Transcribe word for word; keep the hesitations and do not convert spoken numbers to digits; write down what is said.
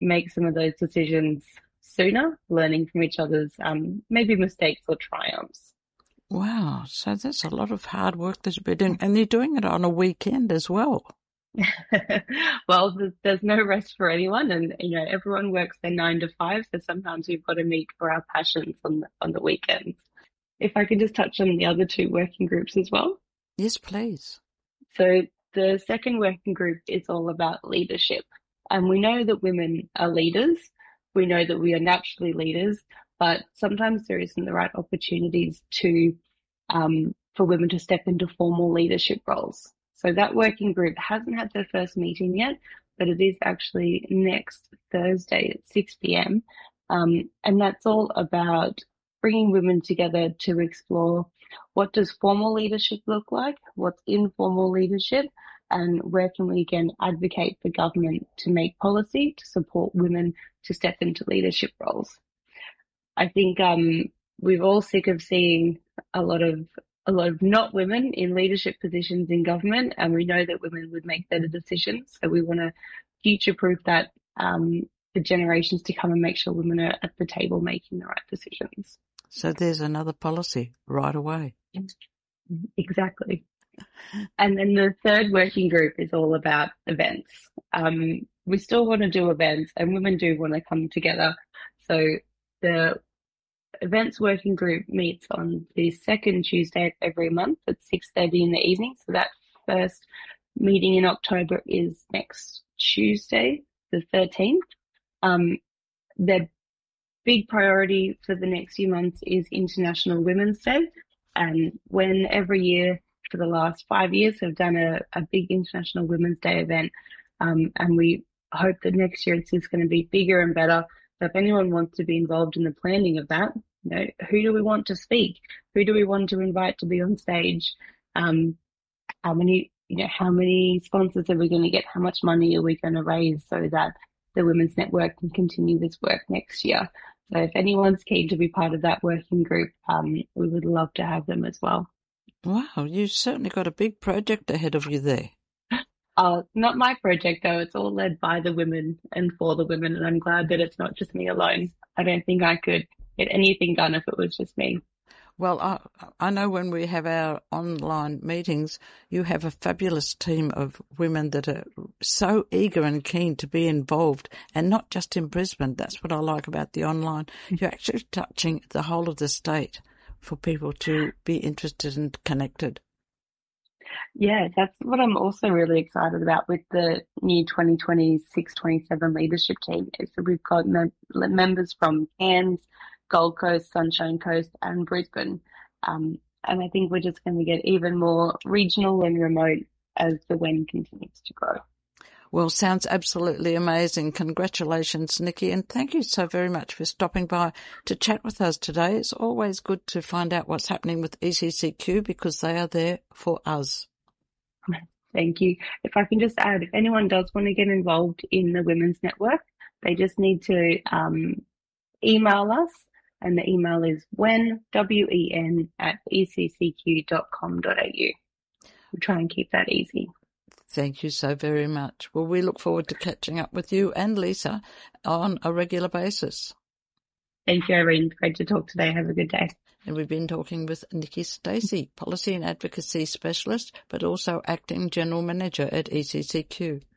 make some of those decisions sooner, learning from each other's um, maybe mistakes or triumphs. Wow, so that's a lot of hard work that you've been doing, and you're doing it on a weekend as well. Well, there's no rest for anyone, and you know everyone works their nine to five, so sometimes we've got to meet for our passions on the, on the weekends. If I could just touch on the other two working groups as well. Yes, please. So the second working group is all about leadership, and we know that women are leaders. We know that we are naturally leaders, but sometimes there isn't the right opportunities to um, for women to step into formal leadership roles. So that working group hasn't had their first meeting yet, but it is actually next Thursday at six p.m. Um, and that's all about bringing women together to explore what does formal leadership look like, what's informal leadership, and where can we again advocate for government to make policy to support women to step into leadership roles. I think um, we're all sick of seeing a lot of a lot of not women in leadership positions in government, and we know that women would make better decisions. So we want to future-proof that um, for generations to come and make sure women are at the table making the right decisions. So there's another policy right away. Exactly. And then the third working group is all about events. Um, we still want to do events, and women do want to come together. So the events working group meets on the second Tuesday of every month at six thirty in the evening. So that first meeting in October is next Tuesday, the thirteenth. Um, the big priority for the next few months is International Women's Day. And when every year for the last five years have done a, a big International Women's Day event, um, and we hope that next year it's just going to be bigger and better. So if anyone wants to be involved in the planning of that, you know, who do we want to speak? Who do we want to invite to be on stage? Um, how many, you know, how many sponsors are we going to get? How much money are we going to raise so that the Women's Network can continue this work next year? So if anyone's keen to be part of that working group, um, we would love to have them as well. Wow, you've certainly got a big project ahead of you there. Uh, not my project, though. It's all led by the women and for the women, and I'm glad that it's not just me alone. I don't think I could get anything done if it was just me. Well, I, I know when we have our online meetings, you have a fabulous team of women that are so eager and keen to be involved, and not just in Brisbane. That's what I like about the online. You're actually touching the whole of the state for people to be interested and connected. Yeah, that's what I'm also really excited about with the new twenty twenty-six twenty-seven leadership team is that we've got mem- members from Cairns, Gold Coast, Sunshine Coast and Brisbane. Um, and I think we're just going to get even more regional and remote as the W E N continues to grow. Well, sounds absolutely amazing. Congratulations, Nikki, and thank you so very much for stopping by to chat with us today. It's always good to find out what's happening with E C C Q because they are there for us. Thank you. If I can just add, if anyone does want to get involved in the Women's Network, they just need to um, email us, and the email is wen, W E N, at e c c q dot com dot a u. We'll try and keep that easy. Thank you so very much. Well, we look forward to catching up with you and Lisa on a regular basis. Thank you, Irene. Great to talk today. Have a good day. And we've been talking with Nikki Stacey, Policy and Advocacy Specialist, but also Acting General Manager at E C C Q.